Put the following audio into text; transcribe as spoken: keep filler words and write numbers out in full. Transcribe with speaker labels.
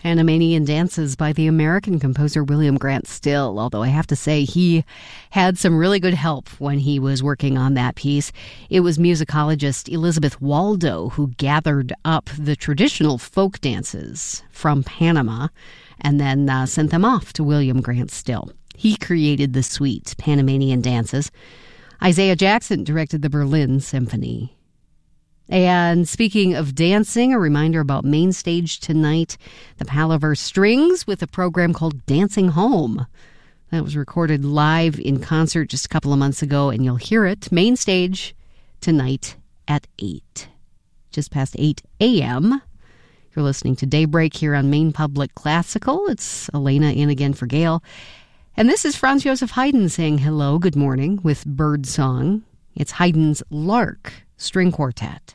Speaker 1: Panamanian Dances by the American composer William Grant Still, although I have to say he had some really good help when he was working on that piece. It was musicologist Elizabeth Waldo who gathered up the traditional folk dances from Panama and then uh, sent them off to William Grant Still. He created the suite, Panamanian Dances. Isaiah Jackson directed the Berlin Symphony. And speaking of dancing, a reminder about Main Stage tonight, the Palaver Strings with a program called Dancing Home. That was recorded live in concert just a couple of months ago, and you'll hear it, Main Stage, tonight at eight. Just past eight a.m. You're listening to Daybreak here on Maine Public Classical. It's Elena in again for Gail. And this is Franz Joseph Haydn saying hello, good morning, with Bird Song. It's Haydn's Lark String Quartet.